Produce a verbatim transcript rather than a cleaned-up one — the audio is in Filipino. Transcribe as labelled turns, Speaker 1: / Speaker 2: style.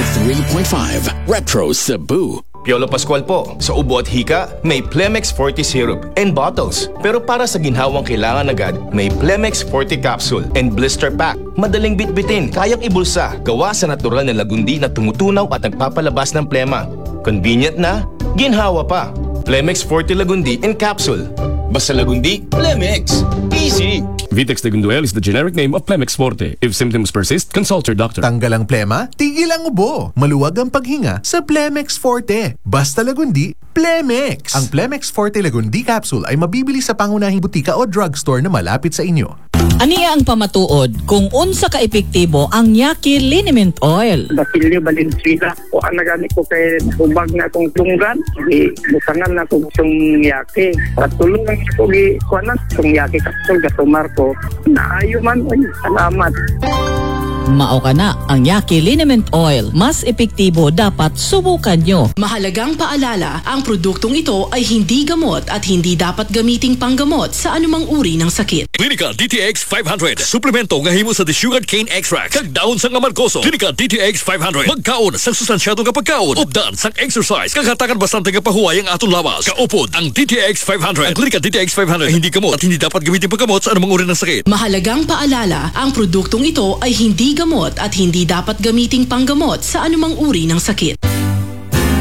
Speaker 1: ninety-three point five Retro Cebu.
Speaker 2: Piolo Pascual po. Sa ubo at hika, may Plemex forty syrup and bottles. Pero para sa ginhawang kailangan agad, may Plemex forty capsule and blister pack. Madaling bitbitin, kayang ibulsa, gawa sa natural na lagundi na tumutunaw at nagpapalabas ng plema. Convenient na, ginhawa pa. Plemex forty Lagundi and capsule. Basta Lagundi, Plemex. Easy!
Speaker 3: Vitex Tegunduel is the generic name of Plemex Forte. If symptoms persist, consult your doctor.
Speaker 4: Tanggal ang plema, tigil ang ubo. Maluwag ang paghinga sa Plemex Forte. Basta Lagundi, Plemex. Ang Plemex Forte Lagundi capsule ay mabibili sa pangunahing butika o drugstore na malapit sa inyo.
Speaker 5: Aniya ang pamatuod kung unsa ka epektibo ang Yaki Liniment Oil.
Speaker 6: Basilio Valenzuela o ang nagani ko kay ubag na akong tunggan di butangan na akong itong Yaki at tulungan ko gi kuanan itong Yaki kapsul gatumar ko naayo man ay salamat.
Speaker 5: Mao ka na, ang Yaki Liniment Oil. Mas epektibo, dapat subukan nyo.
Speaker 7: Mahalagang paalala, ang produktong ito ay hindi gamot at hindi dapat gamiting panggamot sa anumang uri ng sakit.
Speaker 8: Clinica D T X five hundred. Suplemento nga himo sa sugar cane extract. Kag daon sang amargoso. Clinica D T X five hundred. Magkaon sa sustansyado nga pagkaon. Updan sang exercise. Kagatakan bastante nga pahuway ang aton lawas. Kaupod ang D T X five hundred. Ang Clinica D T X five hundred ay hindi gamot at hindi dapat gamitin panggamot sa anumang uri ng sakit.
Speaker 7: Mahalagang paalala, ang produktong ito ay hindi gamot at hindi dapat gamiting panggamot sa anumang uri ng sakit.